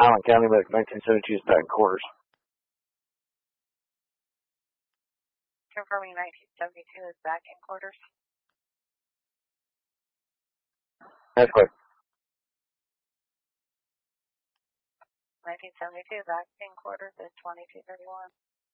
Allen County Medic 1972 is back in quarters. Confirming 1972 is back in quarters. That's correct. 1972 back in quarters is 2231.